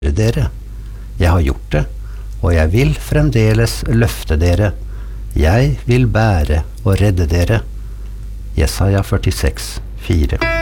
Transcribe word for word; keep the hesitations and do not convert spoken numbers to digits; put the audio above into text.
dere. Jeg har gjort det, og jeg vil fremdeles løfte dere. Jeg vil bære og redde dere. Jesaja førtiseks, fire.